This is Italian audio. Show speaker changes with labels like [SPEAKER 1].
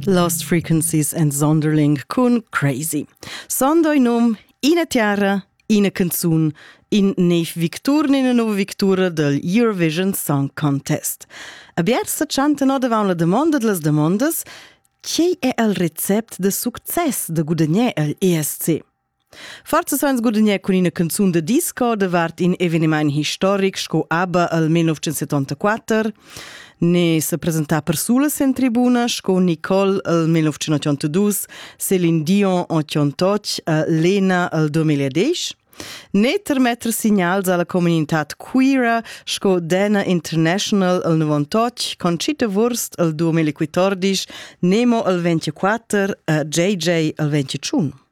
[SPEAKER 1] Lost Frequencies and Zonderling con Crazy. Sondoi num ina tiara, ina canzun, in neif victurna in nova victura del Eurovision Song Contest. A biersa chanta no davant la demanda de las demandas, che è il recept de success de guadagner al ESC? Forza soins guadagner con una canzun de disco davart in eveniment historic sco ABBA al 1974, ne se presenta per sulas in tribuna sco Nicole al 1982, Céline Dion al 88, Lena al 2010. Ne permettere signals alla comunitat queera sco Dana International al 98, Conchita Wurst al 2014, Nemo al 24, JJ al 21.